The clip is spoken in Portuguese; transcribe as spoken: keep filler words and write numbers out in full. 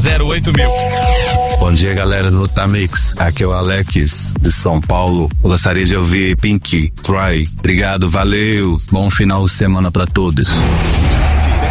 zero oito mil. Bom dia, galera do Tamix. Aqui é o Alex, de São Paulo. Eu gostaria de ouvir Pink, Try. Obrigado, valeu. Bom final de semana pra todos.